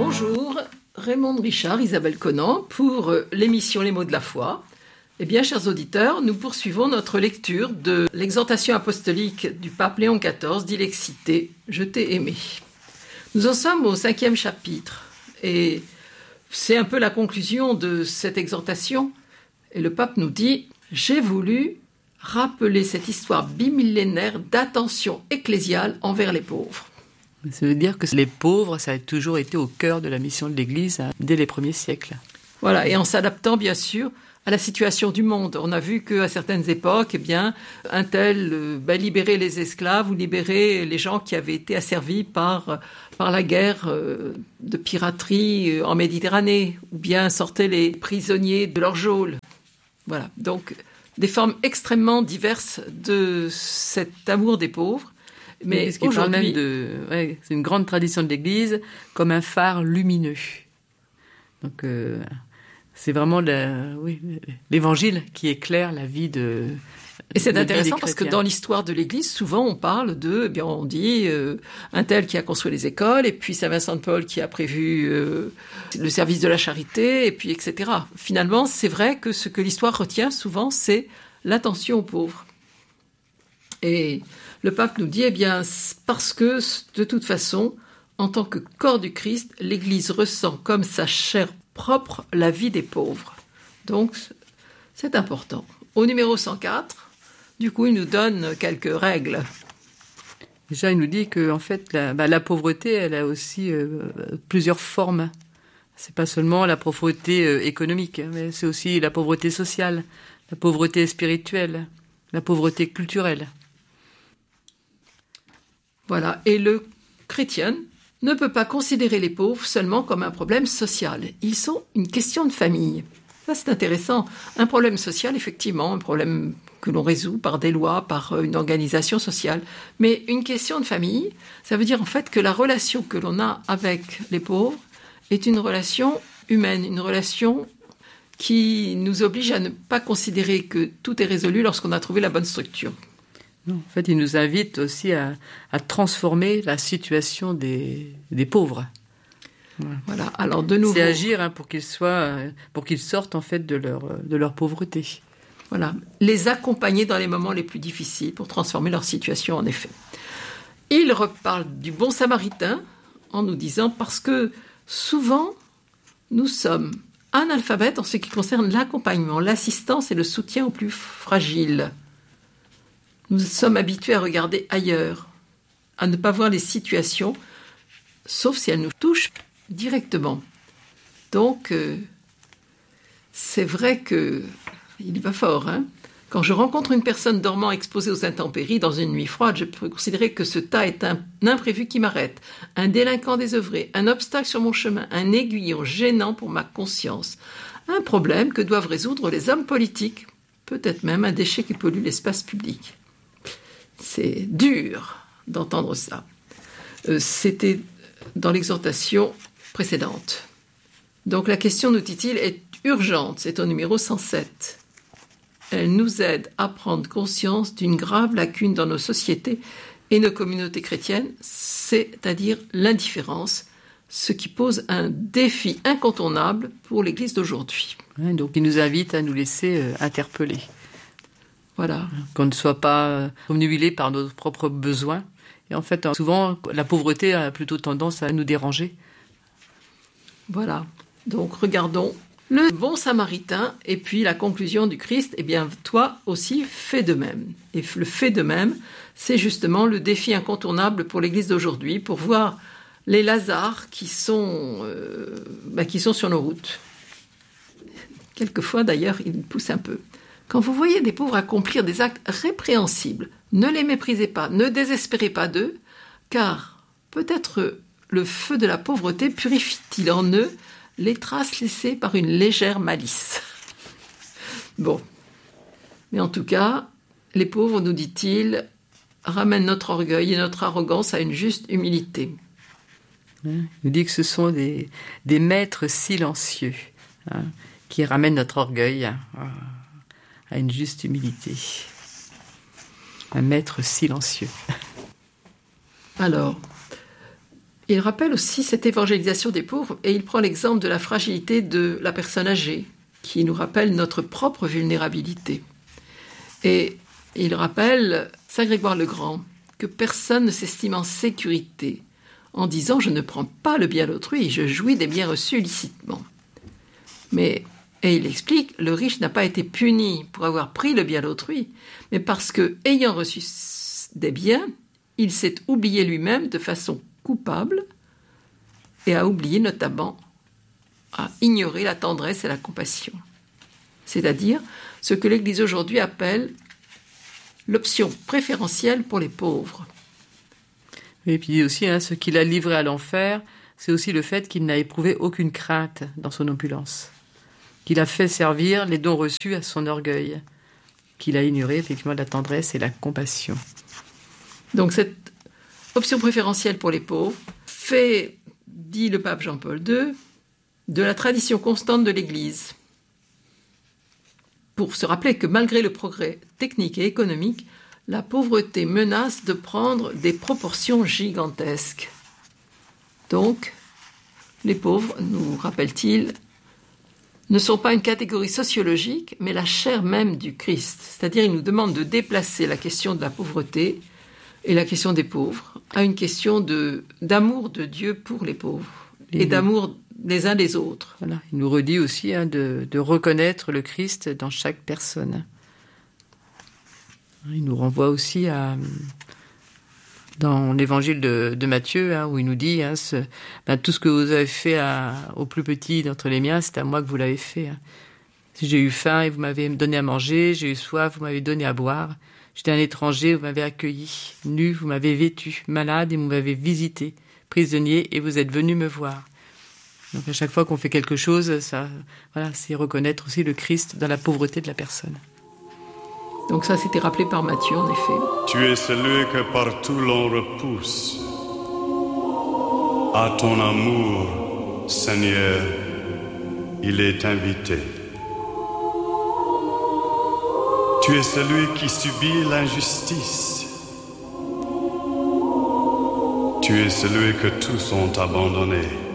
Bonjour, Raymond Richard, Isabelle Conan, pour l'émission Les mots de la foi. Eh bien, chers auditeurs, nous poursuivons notre lecture de l'exhortation apostolique du pape Léon XIV, Dilexité, je t'ai aimé. Nous en sommes au 5e chapitre, et c'est un peu la conclusion de cette exhortation. Et le pape nous dit « J'ai voulu rappeler cette histoire bimillénaire d'attention ecclésiale envers les pauvres. » Ça veut dire que les pauvres, ça a toujours été au cœur de la mission de l'Église dès les premiers siècles. Voilà, et en s'adaptant bien sûr à la situation du monde. On a vu qu'à certaines époques, un tel libérait les esclaves ou libérait les gens qui avaient été asservis par la guerre de piraterie en Méditerranée, ou bien sortait les prisonniers de leur geôle. Voilà, donc des formes extrêmement diverses de cet amour des pauvres. Mais aujourd'hui, c'est une grande tradition de l'Église, comme un phare lumineux. Donc, c'est vraiment l'Évangile qui éclaire la vie de. Et c'est intéressant parce que dans l'histoire de l'Église, souvent on parle on dit un tel qui a construit les écoles, et puis Saint Vincent de Paul qui a prévu le service de la charité, et puis etc. Finalement, c'est vrai que ce que l'histoire retient souvent, c'est l'attention aux pauvres. Et le pape nous dit, parce que, de toute façon, en tant que corps du Christ, l'Église ressent comme sa chair propre la vie des pauvres. Donc, c'est important. Au numéro 104, du coup, il nous donne quelques règles. Déjà, il nous dit que, en fait, la pauvreté, elle a aussi plusieurs formes. C'est pas seulement la pauvreté économique, mais c'est aussi la pauvreté sociale, la pauvreté spirituelle, la pauvreté culturelle. Voilà, et le chrétien ne peut pas considérer les pauvres seulement comme un problème social. Ils sont une question de famille. Ça, c'est intéressant. Un problème social, effectivement, un problème que l'on résout par des lois, par une organisation sociale. Mais une question de famille, ça veut dire en fait que la relation que l'on a avec les pauvres est une relation humaine, une relation qui nous oblige à ne pas considérer que tout est résolu lorsqu'on a trouvé la bonne structure. Non, en fait, il nous invite aussi à transformer la situation des pauvres. Voilà. Alors de nouveau, c'est agir pour qu'ils sortent en fait de leur pauvreté. Voilà, les accompagner dans les moments les plus difficiles pour transformer leur situation en effet. Il reparle du bon samaritain en nous disant parce que souvent nous sommes analphabètes en ce qui concerne l'accompagnement, l'assistance et le soutien aux plus fragiles. Nous sommes habitués à regarder ailleurs, à ne pas voir les situations, sauf si elles nous touchent directement. Donc, c'est vrai qu'il va fort. Quand je rencontre une personne dormant exposée aux intempéries dans une nuit froide, je peux considérer que ce tas est un imprévu qui m'arrête, un délinquant désœuvré, un obstacle sur mon chemin, un aiguillon gênant pour ma conscience, un problème que doivent résoudre les hommes politiques, peut-être même un déchet qui pollue l'espace public. C'est dur d'entendre ça. C'était dans l'exhortation précédente. Donc la question, nous dit-il, est urgente. C'est au numéro 107. Elle nous aide à prendre conscience d'une grave lacune dans nos sociétés et nos communautés chrétiennes, c'est-à-dire l'indifférence, ce qui pose un défi incontournable pour l'Église d'aujourd'hui. Donc il nous invite à nous laisser interpeller. Voilà. Qu'on ne soit pas omnubilé par nos propres besoins. Et en fait, souvent, la pauvreté a plutôt tendance à nous déranger. Voilà. Donc, regardons le bon samaritain et puis la conclusion du Christ. Toi aussi, fais de même. Et le fait de même, c'est justement le défi incontournable pour l'Église d'aujourd'hui, pour voir les Lazars qui sont sur nos routes. Quelquefois, d'ailleurs, ils nous poussent un peu. Quand vous voyez des pauvres accomplir des actes répréhensibles, ne les méprisez pas, ne désespérez pas d'eux, car peut-être le feu de la pauvreté purifie-t-il en eux les traces laissées par une légère malice. Bon, mais en tout cas, les pauvres, nous dit-il, ramènent notre orgueil et notre arrogance à une juste humilité. Il nous dit que ce sont des maîtres silencieux qui ramènent notre orgueil à une juste humilité. Un maître silencieux. Alors, Il rappelle aussi cette évangélisation des pauvres et il prend l'exemple de la fragilité de la personne âgée qui nous rappelle notre propre vulnérabilité. Et il rappelle Saint Grégoire le Grand que personne ne s'estime en sécurité en disant « je ne prends pas le bien d'autrui, je jouis des biens reçus licitement ». Et il explique, le riche n'a pas été puni pour avoir pris le bien d'autrui, mais parce que, ayant reçu des biens, il s'est oublié lui-même de façon coupable et a oublié notamment à ignorer la tendresse et la compassion. C'est-à-dire ce que l'Église aujourd'hui appelle l'option préférentielle pour les pauvres. Et puis aussi, ce qu'il a livré à l'enfer, c'est aussi le fait qu'il n'a éprouvé aucune crainte dans son opulence, qu'il a fait servir les dons reçus à son orgueil, qu'il a ignoré effectivement la tendresse et la compassion. Donc cette option préférentielle pour les pauvres fait, dit le pape Jean-Paul II, de la tradition constante de l'Église. Pour se rappeler que malgré le progrès technique et économique, la pauvreté menace de prendre des proportions gigantesques. Donc, les pauvres, nous rappelle-t-il, ne sont pas une catégorie sociologique, mais la chair même du Christ. C'est-à-dire, il nous demande de déplacer la question de la pauvreté et la question des pauvres à une question d'amour de Dieu pour les pauvres et d'amour des uns des autres. Voilà. Il nous redit aussi de reconnaître le Christ dans chaque personne. Il nous renvoie aussi dans l'évangile de Matthieu, où il nous dit tout ce que vous avez fait au plus petit d'entre les miens, c'est à moi que vous l'avez fait. Si j'ai eu faim et vous m'avez donné à manger, j'ai eu soif, vous m'avez donné à boire. J'étais un étranger, vous m'avez accueilli. Nu, vous m'avez vêtu. Malade, et vous m'avez visité. Prisonnier, et vous êtes venu me voir. Donc à chaque fois qu'on fait quelque chose, c'est reconnaître aussi le Christ dans la pauvreté de la personne. Donc ça, c'était rappelé par Matthieu, en effet. Tu es celui que partout l'on repousse. À ton amour, Seigneur, il est invité. Tu es celui qui subit l'injustice. Tu es celui que tous ont abandonné.